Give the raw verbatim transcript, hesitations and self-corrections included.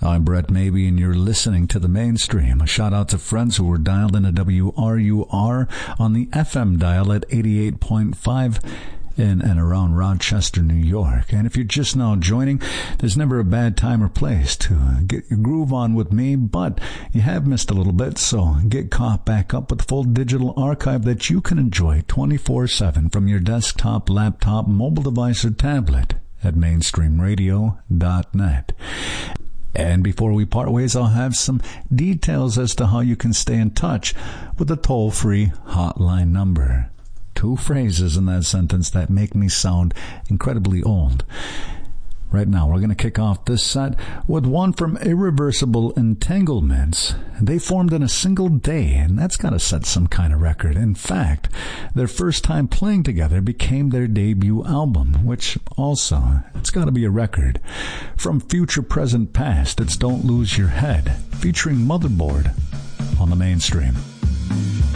I'm Brett Maybe, and you're listening to The Mainstream. A shout-out to friends who were dialed into W R U R on the F M dial at eighty-eight point five in and around Rochester, New York. And if you're just now joining, there's never a bad time or place to get your groove on with me, but you have missed a little bit, so get caught back up with the full digital archive that you can enjoy twenty-four seven from your desktop, laptop, mobile device, or tablet at mainstream radio dot net. And before we part ways, I'll have some details as to how you can stay in touch with the toll-free hotline number. Two phrases in that sentence that make me sound incredibly old. Right now, we're going to kick off this set with one from Irreversible Entanglements. They formed in a single day, and that's got to set some kind of record. In fact, their first time playing together became their debut album, which also, it's got to be a record. From Future, Present, Past, it's Don't Lose Your Head, featuring Motherboard on The Mainstream.